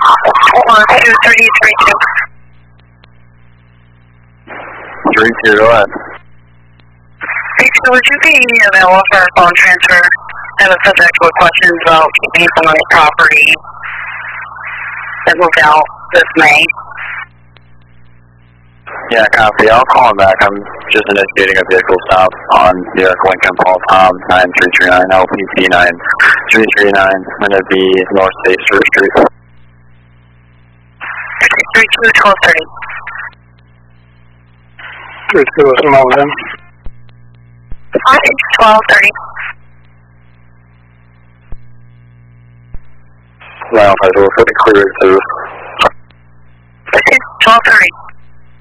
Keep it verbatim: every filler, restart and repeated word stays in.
one two three three two. Three two, go ahead. Hey, so would you be available for a phone transfer? I have a subject with questions about keeping some on the property that moved out this May. Yeah, copy. I'll call him back. I'm just initiating a vehicle stop on New York Lincoln Paul Tom nine three three nine L P T nine three three nine. I'm going to be North State Street. three two twelve thirty. three two, what's the number then? twelve thirty. Well, I will put it clear to twelve thirty.